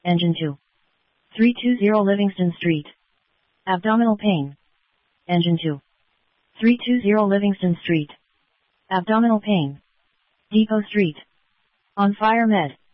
Engine 2. 320 Livingston Street. Abdominal pain. Engine 2. 320 Livingston Street. Abdominal pain. Depot Street. On Fire Med.